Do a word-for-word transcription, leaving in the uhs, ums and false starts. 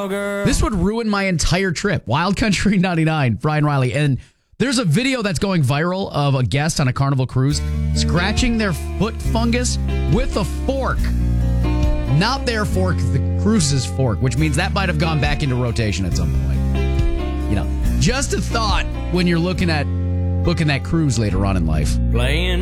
cowgirl. This would ruin my entire trip. Wild Country ninety-nine, Brian Riley. And there's a video that's going viral of a guest on a Carnival cruise scratching their foot fungus with a fork. Not their fork, the cruise's fork, which means that might have gone back into rotation at some point. You know, just a thought when you're looking at booking that cruise later on in life. Playing